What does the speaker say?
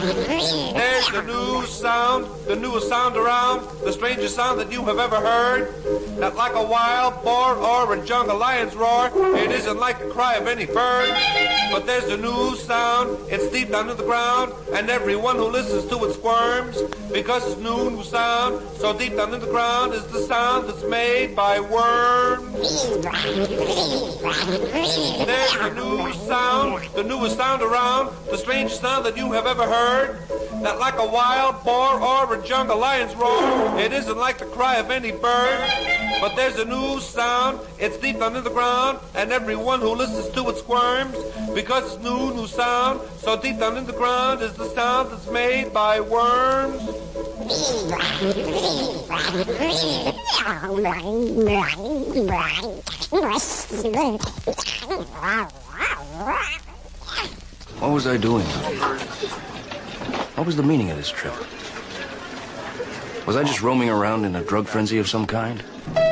There's the new sound, the newest sound around, the strangest sound that you have ever heard. Not like a wild boar or a jungle lion's roar. It isn't like the cry of any bird. But there's a new sound, it's deep down in the ground, and everyone who listens to it squirms. Because it's new sound, so deep down in the ground is the sound that's made by worms. There's a new sound, the newest sound around, the strangest sound that you have ever heard. Not like a wild boar or a jungle lion's roar. It isn't like the cry of any bird. But there's a new sound, it's deep down in the ground, and everyone who listens to it squirms. Because it's new sound, so deep down in the ground is the sound that's made by worms. What was I doing? What was the meaning of this trip? Was I just roaming around in a drug frenzy of some kind?